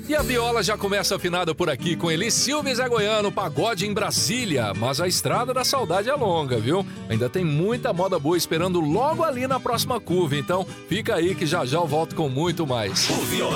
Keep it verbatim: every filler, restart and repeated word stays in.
E a viola já começa afinada por aqui com Elis Silva e Zé Goiano, pagode em Brasília. Mas a estrada da saudade é longa, viu? Ainda tem muita moda boa esperando logo ali na próxima curva. Então fica aí que já já eu volto com muito mais.